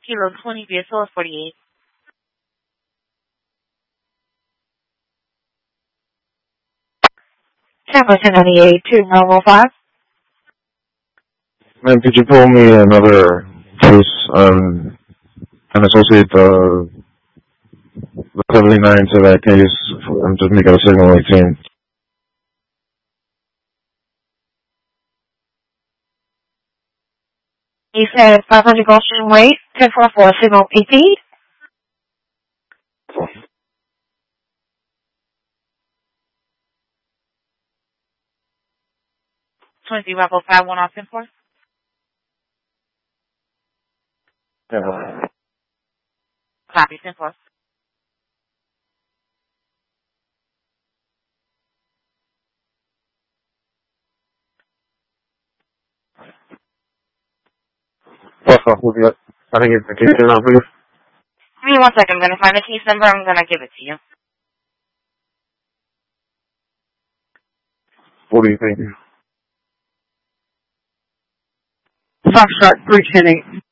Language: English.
Kilo 20, vehicle 48. Tampa 1098, 2905. Ma'am, could you pull me another case on an associate, the 79 to that case? I'm just making a signal 18. You said 500 Gulfstream Way, 1044, signal 18. Bravo 51 off 10-4. Yeah. Copy 10-4. I think it's the case now, please. Give me 1 second. I'm going to find the case number. I'm going to give it to you. What do you think? Foxtrot 310